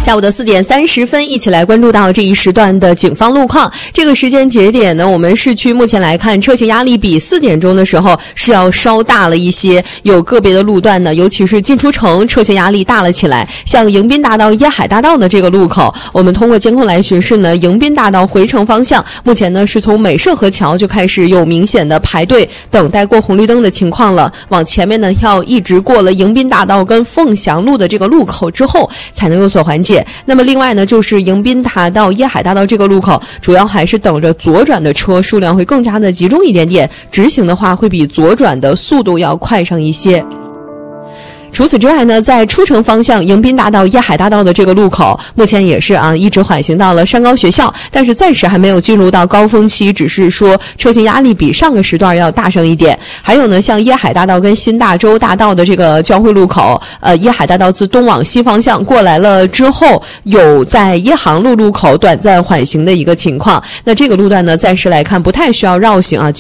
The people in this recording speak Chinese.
下午的4点30分，一起来关注到这一时段的警方路况。这个时间节点呢，我们市区目前来看，车型压力比4点钟的时候是要稍大了一些，有个别的路段呢，尤其是进出城车型压力大了起来。像迎宾大道、椰海大道的这个路口，我们通过监控来巡视呢，迎宾大道回程方向，目前呢是从美涉河桥就开始有明显的排队等待过红绿灯的情况了。往前面呢，要一直过了迎宾大道跟凤翔路的这个路口之后，才能有所缓解。那么另外呢，就是迎宾大道、椰海大道这个路口，主要还是等着左转的车数量会更加的集中一点点，直行的话会比左转的速度要快上一些。除此之外呢，在出城方向迎宾大道、椰海大道的这个路口，目前也是一直缓行到了山高学校，但是暂时还没有进入到高峰期，只是说车型压力比上个时段要大上一点。还有呢，像椰海大道跟新大洲大道的这个交汇路口，椰海大道自东往西方向过来了之后，有在椰航路路口短暂缓行的一个情况。那这个路段呢，暂时来看不太需要绕行